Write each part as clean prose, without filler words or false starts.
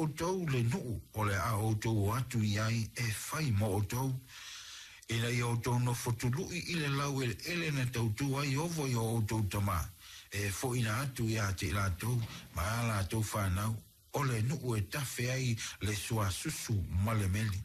o tau le nuu o le a o tau atu iai e whai mo o tau. Ina i o tau no fotului i le lau ele na tau tu ai ovo i o tau tama. E fo ina atu ia te la tau, ma la tau whanau. O le nuu e tawhi ai le sua susu male meli.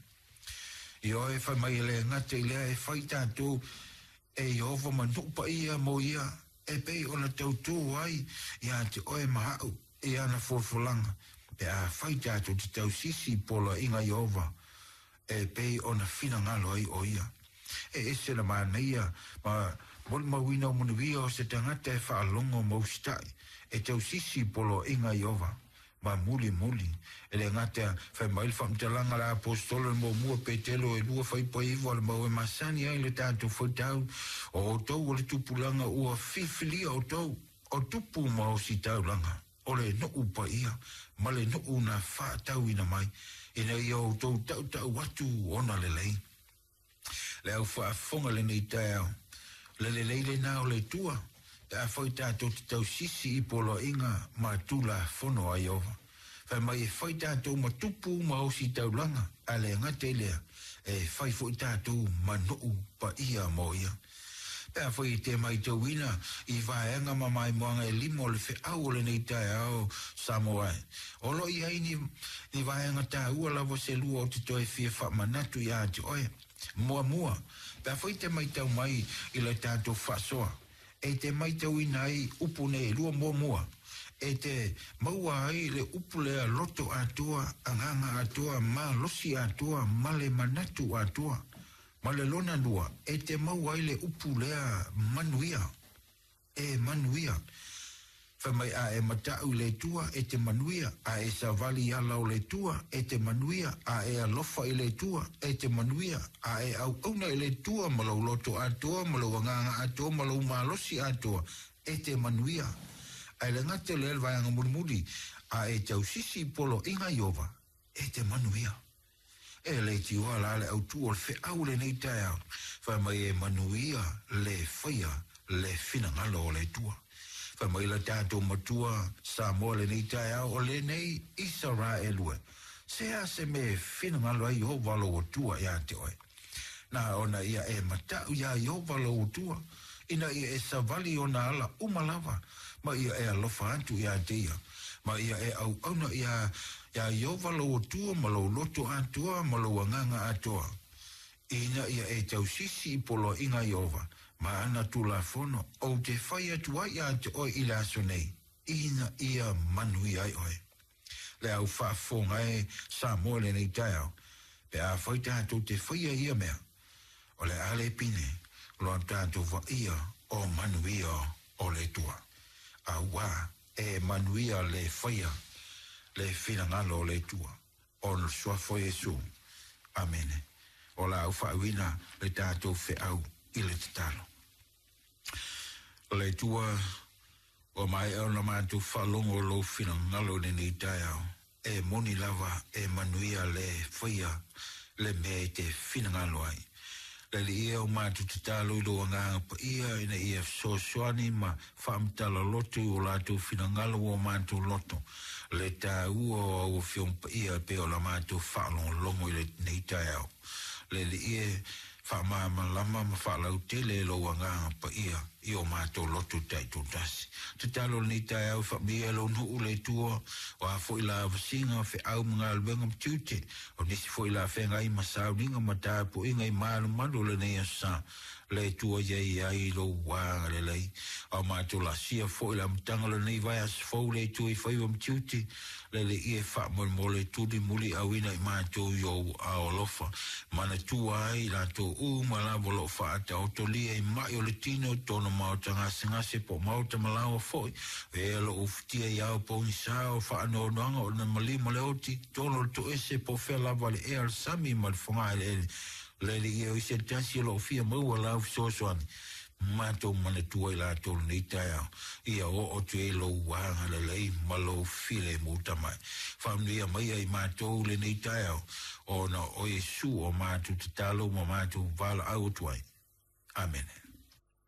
I o e whai mai le ngate i lea e whai tātou e i ovo ma nupa ia mo ia. E pei o na tau tu ai ia te oe mahau e ana forfolanga. Pe a whai tātou te tau sisi pola inga i ova. E pei o na whina ngalo ai o ia. E ese na maa neia, ma mol mawina o munawia o se tangata e whaalongo maustai. E tau sisi polo inga i ova. Ma muli muli. E le ngata whai mail whamtalanga la apostolo mo mua petelo e lua whai pa iwa le mau e masani ai le tātou whaitau. O tau o le tupulanga ua whiwhilia o tau. O tupu mao si tau langa. O le nuu pa ia. Ma le nuu na whaatau ina mai. Ina ia o tau tau watu ona le lei. Le au whaafonga le nei tai au. Le leile nā o le tua. Te a whai tātou te tau sisi i polo inga ma tula whono ai ova. Whai mai e whai tātou ma tupu ma o si tau langa. A le ngate lea. E whai whai tātou ma nuu pa ia mo ia. Pea whai te mai tau ina i vaenga ma mai moanga e limo le whi au le nei tai au Samoa. Olo i hai ni vaenga tā ua lawa se lua o te toi whia wha manatu i a te oe. Mua mua. Pea whai te mai tau mai i le tātou whasoa. E te mai tau ina ai upu ne lua mua mua. E te maua ai le upu lea loto atua, anganga atua, ma losi atua, ma le manatu atua. Ma le lona lua, e te maua ai le upu lea manuia. E manuia. Whamai a e matau le tua, e te manuia. A e savali alau le tua, e te manuia. A e alofa i le tua, e te manuia. A e au auna i le tua, malau loto atua, malau anganga atua, malau malosi atua. E te manuia. A e le ngate le elvaianga murimuri. A e tau sisi polo inga iova. E te manuia. E le tiwa la le au tu o le au le nei tai au. Whamai e manuia le whaia le whinangalo o le tua. Whamai la tātou matua sa moa le nei tai au o le nei Israelue. Sea se me whinangalo ai o walo o tua ia te oe. Nā ona ia e matau ia i o walo o tua. Ina ia e savali o na ala umalava. Ma ia e alofa antu ia te ia. Ma ia e au auna ia iova lo tua, ma lo loto atua, ma lo anganga atua. Ina ia e tau sisi i polo inga iova. Ma ana tu la fono, o te whai atua ia te oi i la sonei. Ina ia manui ai oi. Le au whaafonga e sa moa le nei tai au. Pe a whai tātou te whaia ia mea. O le ale pine, lo am tātou wa ia o manuia o le tua. A wā e manuia le whaia. Le whinangalo le tua. O le suafo Jesu. Amene. O la au whauina le tātou whi au i le tatalo. O le tua o mai au na mātou whalongo lo whinangalo ne nei tai au. E moni lava e manuia le whaia le me te whinangalo ai. Le li ia o mātou tatalo i lo anganga pa ia ina ia sosoani ma whaamtala loto o lātou whinangalo o mātou loto. Le tā ua o whiompa ia pe o la mātou whaalongo longo i le nei tai au. Le li ia whaamama lama ma whaalau tele lo anganga pa ia i o mātou loto tai tōtasi. Te talo nei tai au whamia lo nuu le tua o a fo i la vasinga whi au mga alwenga mtiute o nisi fo i la whenga i masau ninga matapo inga i malu manu le nei asa le tua iei ai lo wanga le lei o mātou la sia fo i la mtanga le nei vai as fo le tua i whaiwa mtiute le ie whaamol mo le tudi muli au ina i mātou i o aolofa mana tua ai la tō malavo lo whaata o to lia i mai o le tino tono mauta ngase po mauta malawa foi e lo uftia i au po nisa o whaano noanga o na malima le oti tono to ese po whela vale e al sami mal whangai le li e o ise tasi lo fia maua lau sosoani mato mana tua i la tolu nei tai au ia o tu e lo wanga le lei malo file muta mai whamnia mai ai mato le nei tai au o na o Yesu o mātu te talo ma mātu vala au tuai. Amen.